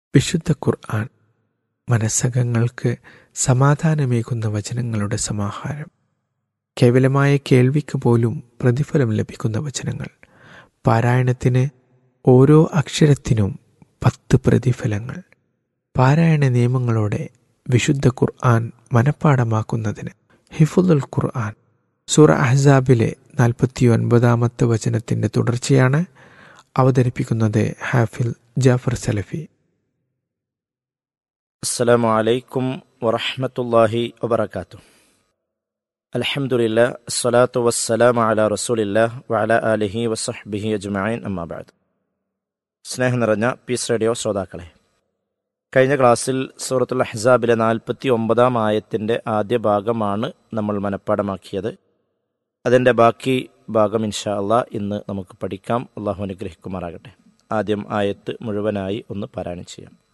വിശുദ്ധ ഖുർആൻ മനസ്സകങ്ങൾക്ക് സമാധാനമേകുന്ന വചനങ്ങളുടെ സമാഹാരം. കേവലമായ കേൾവിക്ക് പോലും പ്രതിഫലം ലഭിക്കുന്ന വചനങ്ങൾ. പാരായണത്തിന് ഓരോ അക്ഷരത്തിനും 10 പ്രതിഫലങ്ങൾ. പാരായണ നിയമങ്ങളോടെ വിശുദ്ധ ഖുർആൻ മനഃപ്പാഠമാക്കുന്നതിന് ഹിഫ്ളുൽ ഖുർആൻ. സൂറ അഹ്സാബിലെ 49-ാമത്തെ വചനത്തിൻ്റെ തുടർച്ചയാണ് അവതരിപ്പിക്കുന്നത് ഹാഫിൽ ജാഫർ സലഫി. അസ്സലാമു അലൈക്കും വറഹ്മത്തുള്ളാഹി വബറകാതുഹു. അൽഹംദുലില്ലാഹ് അസ്സലാത്തു വസ്സലാമു അലാ റസൂലില്ലാഹ് വഅലാ ആലിഹി വസഹ്ബിഹി അജ്മഈൻ. അമ്മാ ബഅദ്. സ്നേഹം നിറഞ്ഞ പീസ് റേഡിയോ ശ്രോതാക്കളെ, കഴിഞ്ഞ ക്ലാസ്സിൽ സൂറത്തുൽ അഹ്സാബിലെ 49-ാം ആയത്തിൻ്റെ ആദ്യ ഭാഗമാണ് നമ്മൾ മനഃപ്പാഠമാക്കിയത്. അതിൻ്റെ ബാക്കി ഭാഗം ഇൻഷാ അല്ലാഹ് ഇന്ന് നമുക്ക് പഠിക്കാം. അള്ളാഹു അനുഗ്രഹിക്കുമാറാകട്ടെ. ആദ്യം ആയത്ത് മുഴുവനായി ഒന്ന് പാരായണം ചെയ്യാം.